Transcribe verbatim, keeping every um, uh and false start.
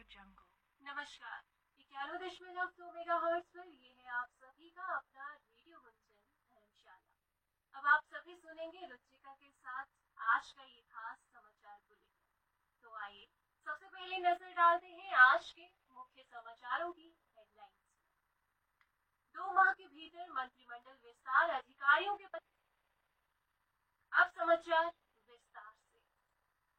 जंगल। नमस्कार, इक्यानवे दशमलव दो मेगा हर्ट्ज पर ये है आप सभी का अपना रेडियो गुंजन धर्मशाला। अब आप सभी सुनेंगे रुचिका के साथ आज का ये खास समाचार बुलेटिन। तो आइए सबसे पहले नजर डालते हैं आज के मुख्य समाचारों की हेडलाइंस। दो माह के भीतर मंत्रिमंडल विस्तार, अधिकारियों के पद... अब समाचार